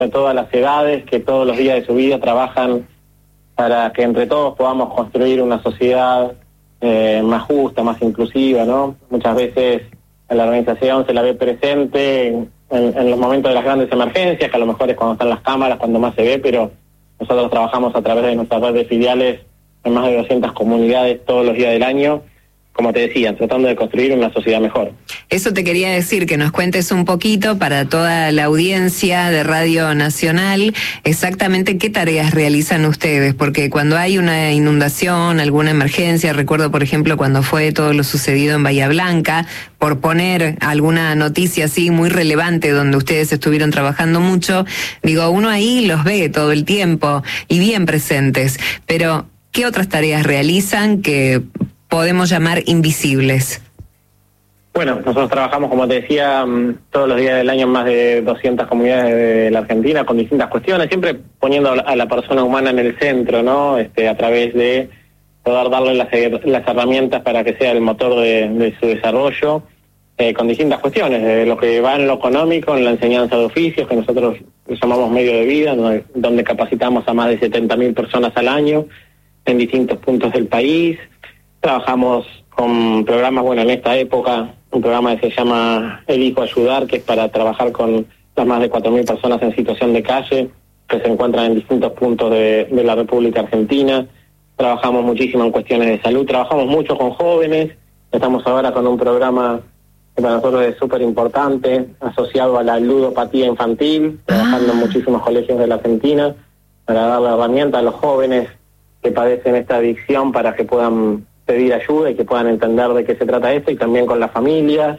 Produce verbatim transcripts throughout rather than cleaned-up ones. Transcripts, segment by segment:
de todas las edades, que todos los días de su vida trabajan para que entre todos podamos construir una sociedad eh, más justa, más inclusiva, ¿no? Muchas veces a la organización se la ve presente en, en, en los momentos de las grandes emergencias, que a lo mejor es cuando están las cámaras, cuando más se ve, pero nosotros trabajamos a través de nuestra red de filiales en más de doscientas comunidades todos los días del año, como te decía, tratando de construir una sociedad mejor. Eso te quería decir, que nos cuentes un poquito para toda la audiencia de Radio Nacional, exactamente qué tareas realizan ustedes, porque cuando hay una inundación, alguna emergencia, recuerdo por ejemplo cuando fue todo lo sucedido en Bahía Blanca, por poner alguna noticia así muy relevante donde ustedes estuvieron trabajando mucho, digo, uno ahí los ve todo el tiempo y bien presentes, pero ¿qué otras tareas realizan que podemos llamar invisibles? Bueno, nosotros trabajamos, como te decía, todos los días del año en más de doscientas comunidades de la Argentina con distintas cuestiones, siempre poniendo a la persona humana en el centro, ¿no? Este, a través de poder darle las, las herramientas para que sea el motor de, de su desarrollo, eh, con distintas cuestiones, de lo que va en lo económico, en la enseñanza de oficios, que nosotros llamamos medio de vida, donde, donde capacitamos a más de setenta mil personas al año en distintos puntos del país. Trabajamos con programas, bueno, en esta época, un programa que se llama Elijo Ayudar, que es para trabajar con las más de cuatro mil personas en situación de calle, que se encuentran en distintos puntos de, de la República Argentina. Trabajamos muchísimo en cuestiones de salud, trabajamos mucho con jóvenes, estamos ahora con un programa que para nosotros es súper importante, asociado a la ludopatía infantil, trabajando en muchísimos colegios de la Argentina, para dar la herramienta a los jóvenes que padecen esta adicción para que puedan pedir ayuda y que puedan entender de qué se trata esto, y también con las familias.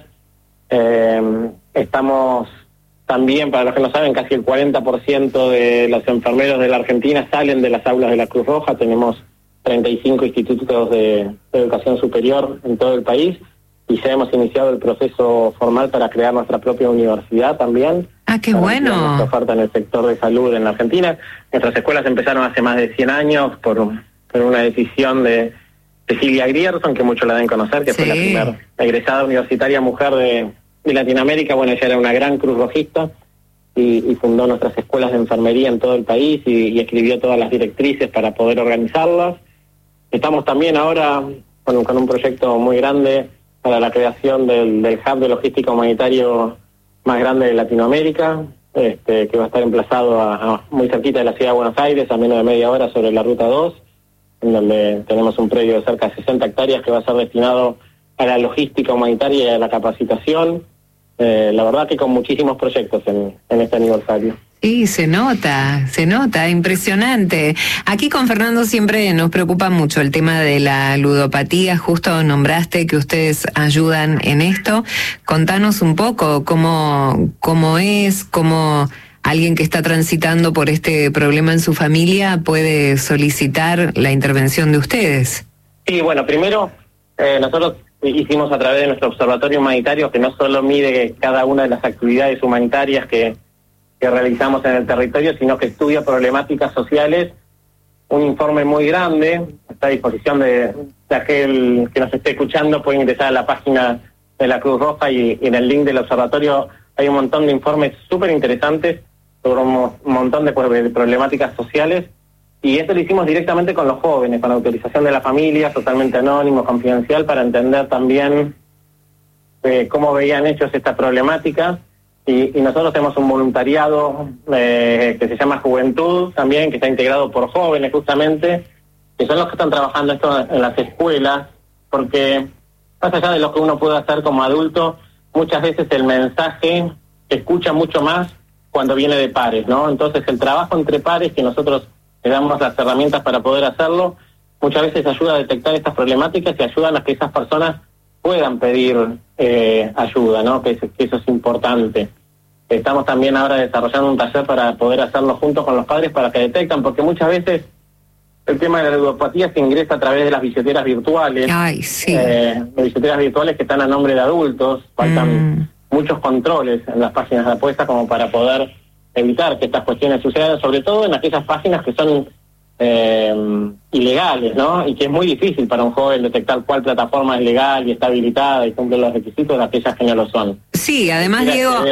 Eh, estamos también, para los que no saben, casi el cuarenta por ciento de los enfermeros de la Argentina salen de las aulas de la Cruz Roja. Tenemos treinta y cinco institutos de, de educación superior en todo el país, y ya hemos iniciado el proceso formal para crear nuestra propia universidad también. ¡Ah, qué bueno! Nuestra oferta en el sector de salud en la Argentina. Nuestras escuelas empezaron hace más de cien años por, por una decisión de Cecilia Grierson, que muchos la deben conocer, que sí. Fue la primera egresada universitaria mujer de, de Latinoamérica. Bueno, ella era una gran cruz rojista y, y fundó nuestras escuelas de enfermería en todo el país y, y escribió todas las directrices para poder organizarlas. Estamos también ahora con, con un proyecto muy grande para la creación del, del hub de logística humanitario más grande de Latinoamérica, este, que va a estar emplazado a, a muy cerquita de la ciudad de Buenos Aires, a menos de media hora sobre la Ruta dos, en donde tenemos un predio de cerca de sesenta hectáreas que va a ser destinado a la logística humanitaria y a la capacitación. Eh, la verdad que con muchísimos proyectos en, en este aniversario. Sí, se nota, se nota, impresionante. Aquí con Fernando siempre nos preocupa mucho el tema de la ludopatía. Justo nombraste que ustedes ayudan en esto. Contanos un poco cómo, cómo es, cómo alguien que está transitando por este problema en su familia puede solicitar la intervención de ustedes. Sí, bueno, primero eh, nosotros hicimos a través de nuestro observatorio humanitario, que no solo mide cada una de las actividades humanitarias que que realizamos en el territorio, sino que estudia problemáticas sociales, un informe muy grande. Está a disposición de, de aquel que nos esté escuchando, puede ingresar a la página de la Cruz Roja y, y en el link del observatorio hay un montón de informes súper interesantes sobre un, un montón de, de problemáticas sociales, y esto lo hicimos directamente con los jóvenes, con la autorización de la familia, totalmente anónimo, confidencial, para entender también eh, cómo veían ellos esta problemática. Y, y nosotros tenemos un voluntariado eh, que se llama Juventud también, que está integrado por jóvenes justamente, que son los que están trabajando esto en las escuelas, porque más allá de lo que uno puede hacer como adulto, muchas veces el mensaje se escucha mucho más cuando viene de pares, ¿no? Entonces el trabajo entre pares, que nosotros le damos las herramientas para poder hacerlo, muchas veces ayuda a detectar estas problemáticas y ayudan a que esas personas puedan pedir eh, ayuda, ¿no? Que, que eso es importante. Estamos también ahora desarrollando un taller para poder hacerlo juntos con los padres para que detectan, porque muchas veces el tema de la ludopatía se ingresa a través de las billeteras virtuales. Ay, sí. Eh, de billeteras virtuales que están a nombre de adultos. Faltan mm. muchos controles en las páginas de apuestas como para poder evitar que estas cuestiones sucedan, sobre todo en aquellas páginas que son Eh, ilegales, ¿no? Y que es muy difícil para un joven detectar cuál plataforma es legal y está habilitada y cumple los requisitos de aquellas que no lo son. Sí, además, Diego,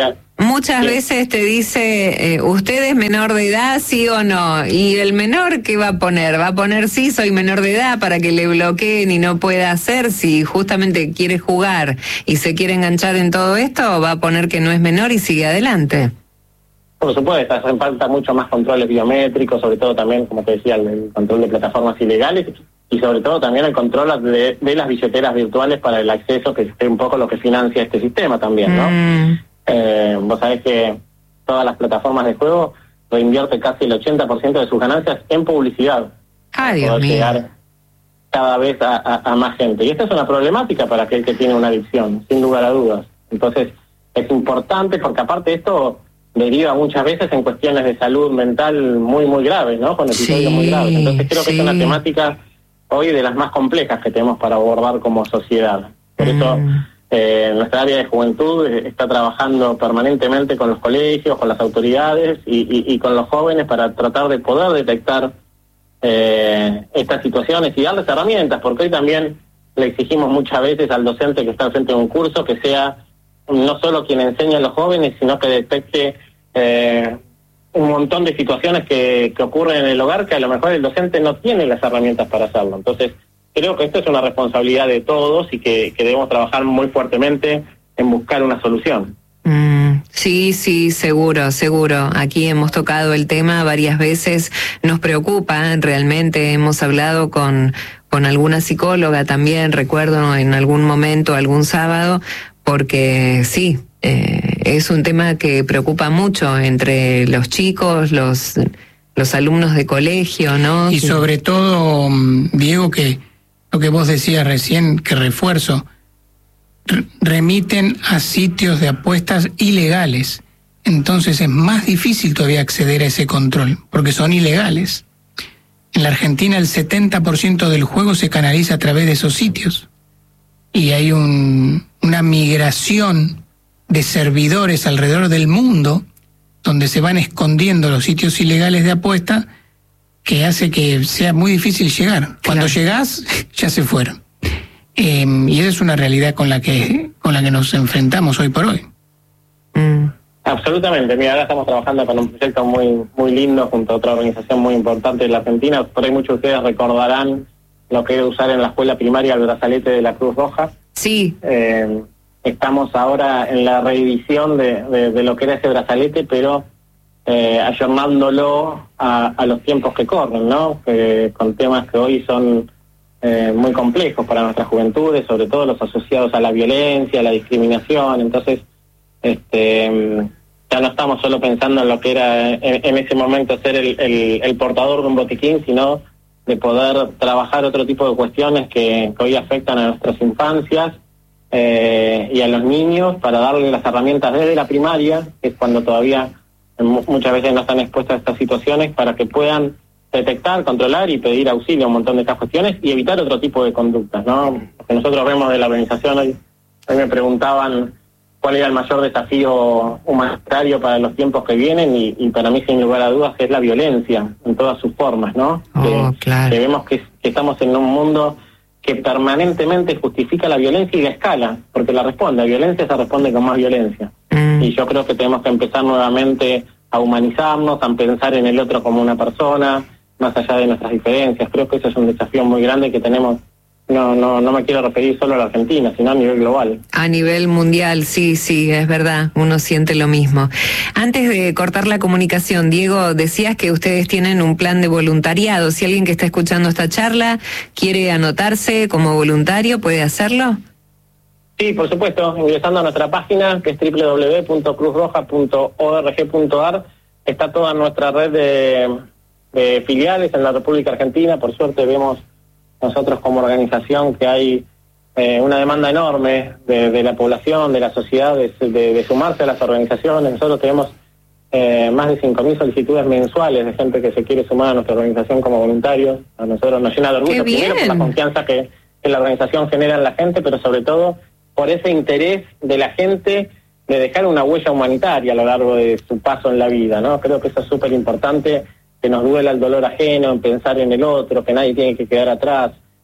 muchas sí. veces te dice, eh, ¿usted es menor de edad, sí o no? Y el menor, ¿qué va a poner? ¿Va a poner sí, soy menor de edad para que le bloqueen y no pueda hacer? Si justamente quiere jugar y se quiere enganchar en todo esto, va a poner que no es menor y sigue adelante. Por supuesto, hacen falta mucho más controles biométricos, sobre todo también, como te decía, el, el control de plataformas ilegales y sobre todo también el control de, de las billeteras virtuales para el acceso, que es un poco lo que financia este sistema también, ¿no? Mm. Eh, vos sabés que todas las plataformas de juego reinvierte casi el ochenta por ciento de sus ganancias en publicidad. Ah, Dios mío. Llegar cada vez a, a, a más gente. Y esta es una problemática para aquel que tiene una adicción, sin lugar a dudas. Entonces, es importante porque aparte esto deriva muchas veces en cuestiones de salud mental muy, muy graves, ¿no? Con episodios sí, muy graves. Entonces creo sí. que es una temática hoy de las más complejas que tenemos para abordar como sociedad. Por mm. eso eh, nuestra área de juventud está trabajando permanentemente con los colegios, con las autoridades y, y, y con los jóvenes para tratar de poder detectar eh, estas situaciones y darles herramientas, porque hoy también le exigimos muchas veces al docente que está al frente de un curso que sea no solo quien enseña a los jóvenes, sino que detecte eh, un montón de situaciones que, que ocurren en el hogar que a lo mejor el docente no tiene las herramientas para hacerlo. Entonces, creo que esto es una responsabilidad de todos y que, que debemos trabajar muy fuertemente en buscar una solución. Mm, sí, sí, seguro, seguro. Aquí hemos tocado el tema varias veces, nos preocupa realmente, hemos hablado con, con alguna psicóloga también, recuerdo en algún momento, algún sábado, porque sí, eh, es un tema que preocupa mucho entre los chicos, los, los alumnos de colegio, ¿no? Y sobre todo, Diego, que lo que vos decías recién, que refuerzo, remiten a sitios de apuestas ilegales. Entonces es más difícil todavía acceder a ese control, porque son ilegales. En la Argentina el setenta por ciento del juego se canaliza a través de esos sitios. Y hay un, una migración de servidores alrededor del mundo donde se van escondiendo los sitios ilegales de apuesta que hace que sea muy difícil llegar. Claro. Cuando llegás, ya se fueron. Eh, y esa es una realidad con la que con la que nos enfrentamos hoy por hoy. Mm. Absolutamente. Mira, ahora estamos trabajando con un proyecto muy muy lindo junto a otra organización muy importante de la Argentina. Por ahí muchos de ustedes recordarán lo que era usar en la escuela primaria el brazalete de la Cruz Roja. Sí. Eh, estamos ahora en la reedición de, de, de lo que era ese brazalete, pero eh, ayornándolo a, a los tiempos que corren, ¿no? Que, con temas que hoy son eh, muy complejos para nuestras juventudes, sobre todo los asociados a la violencia, a la discriminación. Entonces, este ya no estamos solo pensando en lo que era en, en ese momento ser el, el, el portador de un botiquín, sino de poder trabajar otro tipo de cuestiones que, que hoy afectan a nuestras infancias eh, y a los niños para darles las herramientas desde la primaria, que es cuando todavía muchas veces no están expuestas a estas situaciones, para que puedan detectar, controlar y pedir auxilio a un montón de estas cuestiones y evitar otro tipo de conductas, ¿no? Lo que nosotros vemos de la organización hoy, hoy me preguntaban cuál era el mayor desafío humanitario para los tiempos que vienen y, y para mí sin lugar a dudas es la violencia en todas sus formas, ¿no? Oh, que, claro. que vemos que, que estamos en un mundo que permanentemente justifica la violencia y la escala, porque la responde, a violencia se responde con más violencia. Mm. Y yo creo que tenemos que empezar nuevamente a humanizarnos, a pensar en el otro como una persona, más allá de nuestras diferencias. Creo que ese es un desafío muy grande que tenemos. No, no, no me quiero referir solo a la Argentina, sino a nivel global. A nivel mundial, sí, sí, es verdad, uno siente lo mismo. Antes de cortar la comunicación, Diego, decías que ustedes tienen un plan de voluntariado. Si alguien que está escuchando esta charla quiere anotarse como voluntario, ¿puede hacerlo? Sí, por supuesto, ingresando a nuestra página, que es doble u doble u doble u punto cruz roja punto org punto a r, está toda nuestra red de, de filiales en la República Argentina. Por suerte vemos nosotros como organización que hay eh, una demanda enorme de, de la población, de la sociedad, de, de, de sumarse a las organizaciones. Nosotros tenemos eh, más de cinco mil solicitudes mensuales de gente que se quiere sumar a nuestra organización como voluntarios. A nosotros nos llena de orgullo, primero por la confianza que, que la organización genera en la gente, pero sobre todo por ese interés de la gente de dejar una huella humanitaria a lo largo de su paso en la vida, ¿no? Creo que eso es súper importante, que nos duela el dolor ajeno, en pensar en el otro, que nadie tiene que quedar atrás.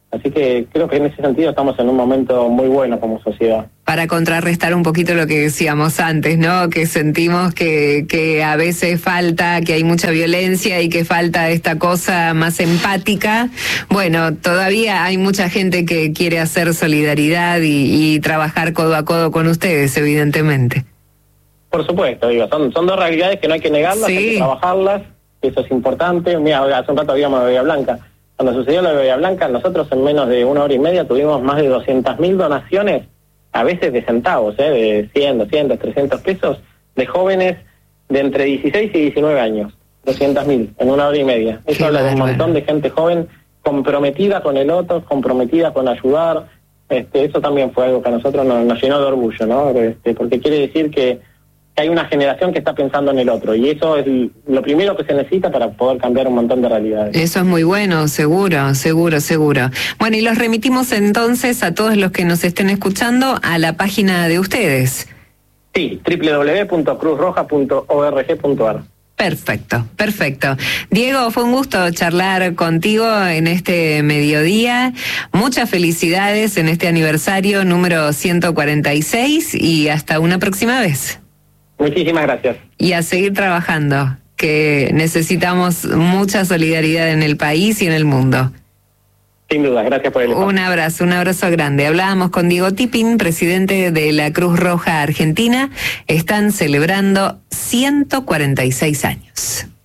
Así que creo que en ese sentido estamos en un momento muy bueno como sociedad. Para contrarrestar un poquito lo que decíamos antes, ¿no? Que sentimos que, que a veces falta, que hay mucha violencia y que falta esta cosa más empática. Bueno, todavía hay mucha gente que quiere hacer solidaridad y, y trabajar codo a codo con ustedes, evidentemente. Por supuesto, digo, son, son dos realidades que no hay que negarlas, Sí. hay que trabajarlas, eso es importante. Mira, hace un rato habíamos de Bahía Blanca. Cuando sucedió lo de Bahía Blanca, nosotros en menos de una hora y media tuvimos más de doscientas mil donaciones, a veces de centavos, ¿eh? de cien, doscientos, trescientos pesos, de jóvenes de entre dieciséis y diecinueve años. doscientas mil en una hora y media. Eso Qué habla de un bárbaro. montón de gente joven comprometida con el otro, comprometida con ayudar. Este, eso también fue algo que a nosotros nos, nos llenó de orgullo, ¿no? Este, porque quiere decir que hay una generación que está pensando en el otro, y eso es lo primero que se necesita para poder cambiar un montón de realidades. Eso es muy bueno, seguro, seguro, seguro. Bueno, y los remitimos entonces a todos los que nos estén escuchando a la página de ustedes. Sí, doble u doble u doble u punto cruz roja punto org punto ar. Perfecto, perfecto. Diego, fue un gusto charlar contigo en este mediodía. Muchas felicidades en este aniversario número ciento cuarenta y seis y hasta una próxima vez. Muchísimas gracias. Y a seguir trabajando, que necesitamos mucha solidaridad en el país y en el mundo. Sin duda, gracias por el espacio. Un abrazo, un abrazo grande. Hablábamos con Diego Tipping, presidente de la Cruz Roja Argentina. Están celebrando ciento cuarenta y seis años.